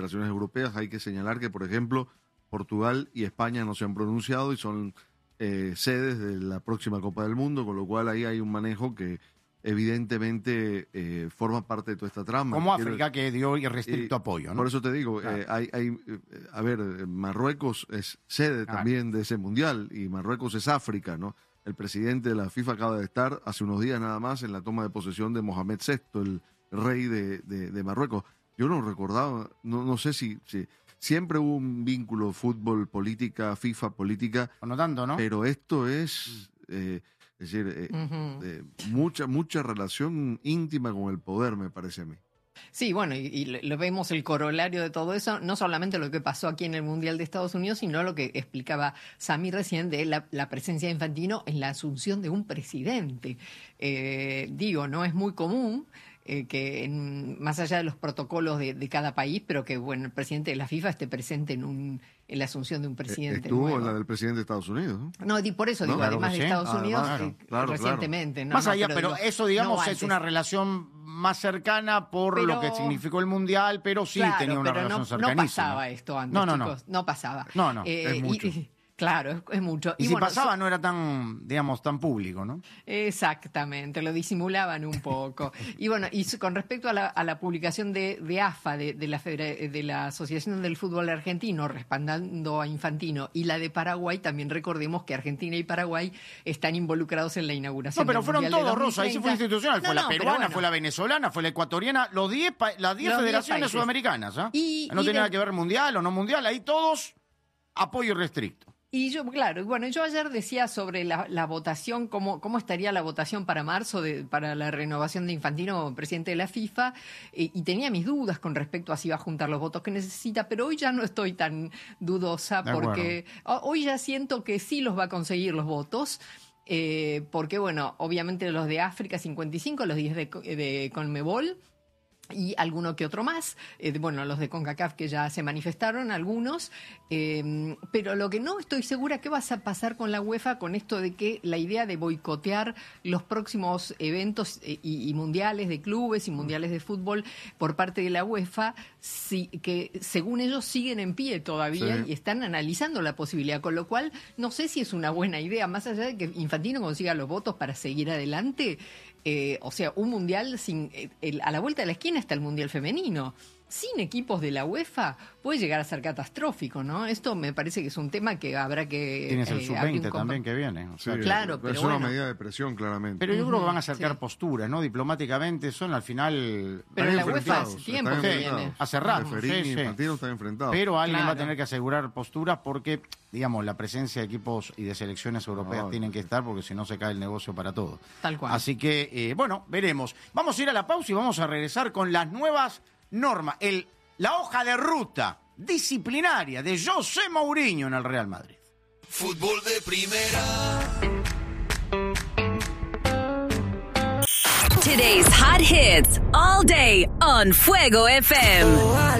federaciones europeas. Hay que señalar que, por ejemplo, Portugal y España no se han pronunciado y son sedes de la próxima Copa del Mundo, con lo cual ahí hay un manejo que evidentemente forma parte de toda esta trama. Como África, que dio irrestricto apoyo, ¿no? Por eso te digo, claro. A ver, Marruecos es sede también de ese mundial y Marruecos es África, ¿no? El presidente de la FIFA acaba de estar hace unos días nada más en la toma de posesión de Mohamed VI, el rey de Marruecos. Yo no recordaba, no sé si siempre hubo un vínculo fútbol, política, FIFA, política. No tanto, ¿no? Pero esto es decir, mucha relación íntima con el poder, me parece a mí. Sí, bueno, y lo vemos el corolario de todo eso, no solamente lo que pasó aquí en el Mundial de Estados Unidos, sino lo que explicaba Samir recién de la presencia de Infantino en la asunción de un presidente. No es muy común que más allá de los protocolos de cada país, pero que bueno, el presidente de la FIFA esté presente en la asunción de un presidente. Estuvo nuevo. En la del presidente de Estados Unidos, ¿no? No, por eso digo, claro además de Estados Unidos, recientemente. Claro. Más allá, pero eso, digamos, es una relación más cercana por lo que significó el Mundial, pero sí tenía una relación cercanísima. No pasaba esto antes, chicos. No pasaba. No. Es mucho. Claro, es mucho. Y si pasaba no era tan, digamos, tan público, ¿no? Exactamente, lo disimulaban un poco. Y bueno, y con respecto a la publicación de AFA, de la Asociación del Fútbol Argentino, respaldando a Infantino, y la de Paraguay, también recordemos que Argentina y Paraguay están involucrados en la inauguración. No, pero del fueron Mundial todos, de 2030. Rosa, ahí sí fue institucional. Fue la peruana, fue la venezolana, fue la ecuatoriana, las 10 federaciones sudamericanas, ¿ah? No tiene nada que ver mundial o no mundial, ahí todos apoyo restricto. Y yo ayer decía sobre la votación, cómo estaría la votación para marzo para la renovación de Infantino, presidente de la FIFA, y tenía mis dudas con respecto a si va a juntar los votos que necesita, pero hoy ya no estoy tan dudosa porque hoy ya siento que sí los va a conseguir los votos. Porque, bueno, obviamente los de África 55, los 10 de Conmebol, y alguno que otro más, los de CONCACAF que ya se manifestaron, algunos, pero lo que no estoy segura qué va a pasar con la UEFA con esto de que la idea de boicotear los próximos eventos y mundiales de clubes y mundiales de fútbol por parte de la UEFA, que según ellos siguen en pie todavía y están analizando la posibilidad, con lo cual no sé si es una buena idea, más allá de que Infantino consiga los votos para seguir adelante. Un mundial a la vuelta de la esquina está el mundial femenino. Sin equipos de la UEFA puede llegar a ser catastrófico, ¿no? Esto me parece que es un tema que habrá que... Tienes el sub-20 también que viene. O sea, claro, pero es una medida de presión, claramente. Pero yo creo que van a acercar posturas, ¿no? Diplomáticamente son al final... Pero la UEFA hace tiempo que viene. Hace rato. Infantino están enfrentados. Pero alguien va a tener que asegurar posturas porque, digamos, la presencia de equipos y de selecciones europeas tienen que estar porque si no se cae el negocio para todo. Tal cual. Así que, veremos. Vamos a ir a la pausa y vamos a regresar con las nuevas normas, la hoja de ruta disciplinaria de José Mourinho en el Real Madrid. Fútbol de primera. Today's hot hits all day on Fuego FM.